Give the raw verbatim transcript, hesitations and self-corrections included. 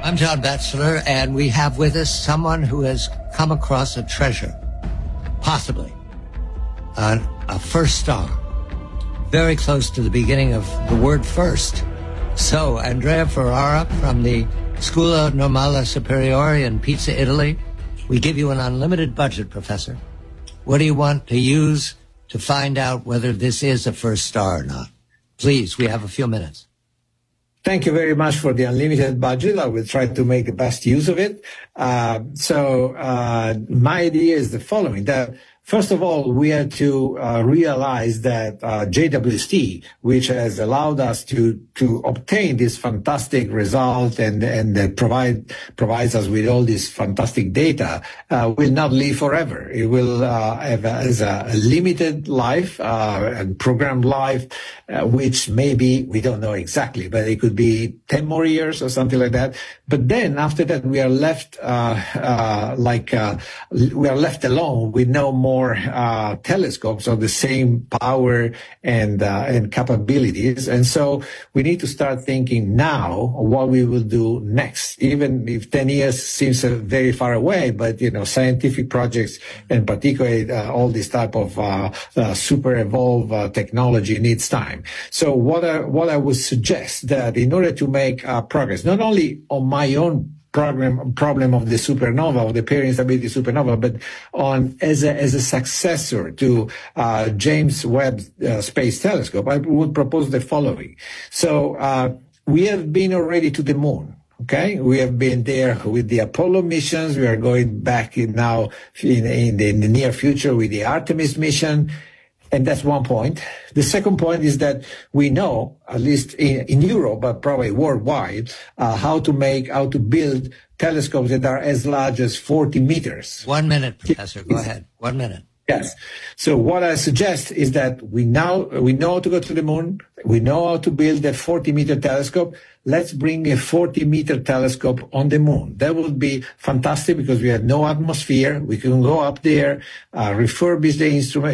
I'm John Batchelor, and we have with us someone who has come across a treasure, possibly a, a first star, very close to the beginning of the word first. So, Andrea Ferrara from the Scuola Normale Superiore in Pisa, Italy. We give you an unlimited budget, Professor. What do you want to use to find out whether this is a first star or not? Please, we have a few minutes. Thank you very much for the unlimited budget. I will try to make the best use of it. Uh, so uh, my idea is the following, that first of all, we have to uh, realize that uh, J W S T, which has allowed us to to obtain this fantastic result and and uh, provide provides us with all this fantastic data, uh, will not live forever. It will uh, have a, as a, a limited life, uh, and programmed life, uh, which maybe we don't know exactly, but it could be ten more years or something like that. But then after that, we are left uh, uh, like uh, we are left alone with no more. More uh, telescopes of the same power and uh, and capabilities, and so we need to start thinking now what we will do next. Even if ten years seems uh, very far away, but you know, scientific projects, and particularly uh, all this type of uh, uh, super evolved uh, technology needs time. So what I, what I would suggest that in order to make uh, progress, not only on my own Problem, problem of the supernova, of the pairing instability supernova, but on as a, as a successor to uh, James Webb uh, Space Telescope, I would propose the following. So uh, we have been already to the moon. Okay, we have been there with the Apollo missions. We are going back in now in, in, the, in the near future with the Artemis mission. And that's one point. The second point is that we know, at least in, in Europe, but probably worldwide, uh, how to make, how to build telescopes that are as large as forty meters. One minute, Professor. Go ahead. One minute. Yes. So what I suggest is that we now, we know how to go to the moon. We know how to build a forty meter telescope. Let's bring a forty meter telescope on the moon. That would be fantastic because we have no atmosphere. We can go up there, uh, refurbish the instrument.